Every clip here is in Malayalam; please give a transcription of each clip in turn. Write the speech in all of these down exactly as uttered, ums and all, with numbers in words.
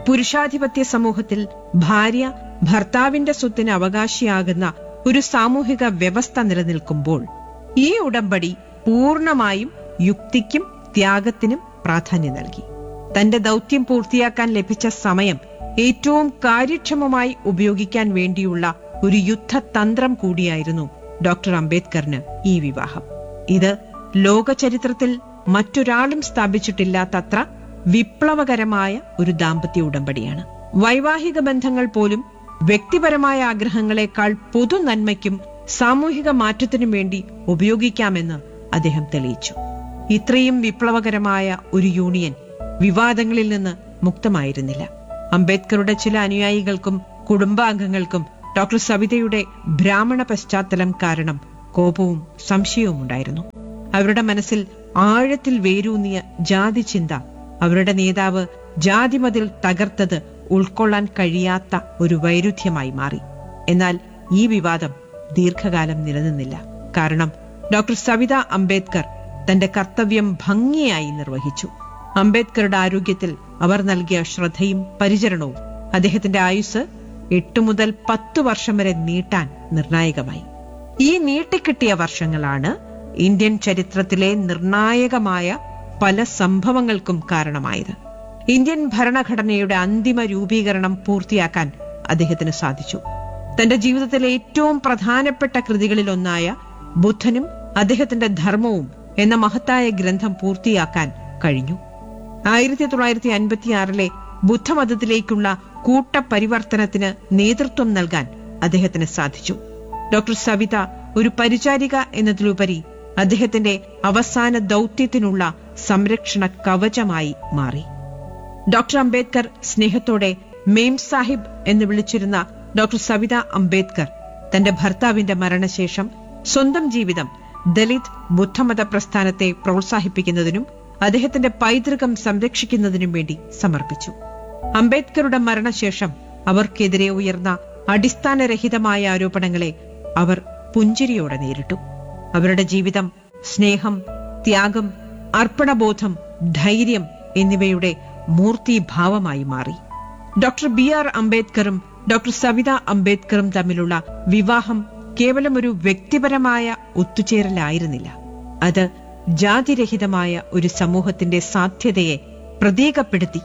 പുരുഷാധിപത്യ സമൂഹത്തിൽ ഭാര്യ ഭർത്താവിന്റെ സ്വത്തിന് അവകാശിയാകുന്ന ഒരു സാമൂഹിക വ്യവസ്ഥ നിലനിൽക്കുമ്പോൾ ഈ ഉടമ്പടി പൂർണ്ണമായും യുക്തിക്കും ത്യാഗത്തിനും പ്രാധാന്യം നൽകി. തന്റെ ദൗത്യം പൂർത്തിയാക്കാൻ ലഭിച്ച സമയം ഏറ്റവും കാര്യക്ഷമമായി ഉപയോഗിക്കാൻ വേണ്ടിയുള്ള ഒരു യുദ്ധതന്ത്രം കൂടിയായിരുന്നു ഡോക്ടർ അംബേദ്കറിന് ഈ വിവാഹം. ഇത് ലോക ചരിത്രത്തിൽ മറ്റൊരാളും സ്ഥാപിച്ചിട്ടില്ലാത്തത്ര വിപ്ലവകരമായ ഒരു ദാമ്പത്യ ഉടമ്പടിയാണ്. വൈവാഹിക ബന്ധങ്ങൾ പോലും വ്യക്തിപരമായ ആഗ്രഹങ്ങളെക്കാൾ പൊതു നന്മയ്ക്കും സാമൂഹിക മാറ്റത്തിനും വേണ്ടി ഉപയോഗിക്കാമെന്ന് അദ്ദേഹം തെളിയിച്ചു. ഇത്രയും വിപ്ലവകരമായ ഒരു യൂണിയൻ വിവാദങ്ങളിൽ നിന്ന് മുക്തമായിരുന്നില്ല. അംബേദ്കറുടെ ചില അനുയായികൾക്കും കുടുംബാംഗങ്ങൾക്കും ഡോക്ടർ സവിതയുടെ ബ്രാഹ്മണ പശ്ചാത്തലം കാരണം കോപവും സംശയവും ഉണ്ടായിരുന്നു. അവരുടെ മനസ്സിൽ ആഴത്തിൽ വേരൂന്നിയ ജാതി ചിന്ത അവരുടെ നേതാവ് ജാതിമതിൽ തകർത്തത് ഉൾക്കൊള്ളാൻ കഴിയാത്ത ഒരു വൈരുദ്ധ്യമായി മാറി. എന്നാൽ ഈ വിവാദം ദീർഘകാലം നിലനിന്നില്ല. കാരണം ഡോക്ടർ സവിത അംബേദ്കർ തന്റെ കർത്തവ്യം ഭംഗിയായി നിർവഹിച്ചു. അംബേദ്കറുടെ ആരോഗ്യത്തിൽ അവർ നൽകിയ ശ്രദ്ധയും പരിചരണവും അദ്ദേഹത്തിന്റെ ആയുസ് എട്ട് മുതൽ പത്ത് വർഷം വരെ നീട്ടാൻ നിർണായകമായി. ഈ നീട്ടിക്കിട്ടിയ വർഷങ്ങളാണ് ഇന്ത്യൻ ചരിത്രത്തിലെ നിർണായകമായ പല സംഭവങ്ങൾക്കും കാരണമായത്. ഇന്ത്യൻ ഭരണഘടനയുടെ അന്തിമ രൂപീകരണം പൂർത്തിയാക്കാൻ അദ്ദേഹത്തിന് സാധിച്ചു. തന്റെ ജീവിതത്തിലെ ഏറ്റവും പ്രധാനപ്പെട്ട കൃതികളിലൊന്നായ ബുദ്ധനും അദ്ദേഹത്തിന്റെ ധർമ്മവും എന്ന മഹത്തായ ഗ്രന്ഥം പൂർത്തിയാക്കാൻ കഴിഞ്ഞു. ആയിരത്തി തൊള്ളായിരത്തി അൻപത്തിയാറിലെ ബുദ്ധമതത്തിലേക്കുള്ള കൂട്ടപരിവർത്തനത്തിന് നേതൃത്വം നൽകാൻ അദ്ദേഹത്തിന് സാധിച്ചു. ഡോക്ടർ സവിത ഒരു പരിചാരിക എന്നതിലുപരി അദ്ദേഹത്തിന്റെ അവസാന ദൗത്യത്തിനുള്ള സംരക്ഷണ കവചമായി മാറി. ഡോക്ടർ അംബേദ്കർ സ്നേഹത്തോടെ മേം സാഹിബ് എന്ന് വിളിച്ചിരുന്ന ഡോക്ടർ സവിത അംബേദ്കർ തന്റെ ഭർത്താവിന്റെ മരണശേഷം സ്വന്തം ജീവിതം ദലിത് ബുദ്ധമത പ്രസ്ഥാനത്തെ പ്രോത്സാഹിപ്പിക്കുന്നതിനും അദ്ദേഹത്തിന്റെ പൈതൃകം സംരക്ഷിക്കുന്നതിനും വേണ്ടി സമർപ്പിച്ചു. അംബേദ്കറുടെ മരണശേഷം അവർക്കെതിരെ ഉയർന്ന അടിസ്ഥാനരഹിതമായ ആരോപണങ്ങളെ അവർ പുഞ്ചിരിയോടെ നേരിട്ടു. അവരുടെ ജീവിതം സ്നേഹം, ത്യാഗം, അർപ്പണബോധം, ധൈര്യം എന്നിവയുടെ മൂർത്തിഭാവമായി മാറി. Doctor B R അംബേദ്കറും doctor Savitha അംബേദ്കറും തമ്മിലുള്ള വിവാഹം കേവലം ഒരു വ്യക്തിപരമായ ഒത്തുചേരലായിരുന്നില്ല. അത് ജാതിരഹിതമായ ഒരു സമൂഹത്തിന്റെ സാധ്യതയെ പ്രതീകപ്പെടുത്തി.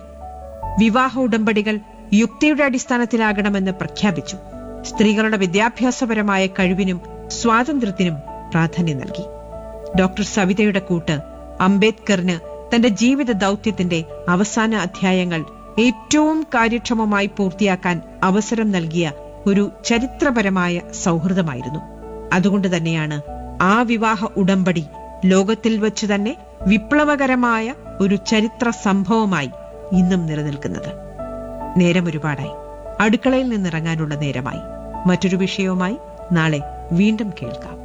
വിവാഹ ഉടമ്പടികൾ യുക്തിയുടെ അടിസ്ഥാനത്തിലാകണമെന്ന് പ്രഖ്യാപിച്ചു. സ്ത്രീകളുടെ വിദ്യാഭ്യാസപരമായ കഴിവിനും സ്വാതന്ത്ര്യത്തിനും പ്രാധാന്യം നൽകി. ഡോക്ടർ സവിതയുടെ കൂട്ട് അംബേദ്കറിന് തന്റെ ജീവിത ദൗത്യത്തിന്റെ അവസാന അധ്യായങ്ങൾ ഏറ്റവും കാര്യക്ഷമമായി പൂർത്തിയാക്കാൻ അവസരം നൽകിയ ഒരു ചരിത്രപരമായ സൗഹൃദമായിരുന്നു. അതുകൊണ്ട് തന്നെയാണ് ആ വിവാഹ ഉടമ്പടി ലോകത്തിൽ വച്ചു തന്നെ വിപ്ലവകരമായ ഒരു ചരിത്ര സംഭവമായി ഇന്നും നിലനിൽക്കുന്നത്. നേരം ഒരുപാടായി, അടുക്കളയിൽ നിന്നിറങ്ങാനുള്ള നേരമായി. മറ്റൊരു വിഷയവുമായി നാളെ വീണ്ടും കേൾക്കാം.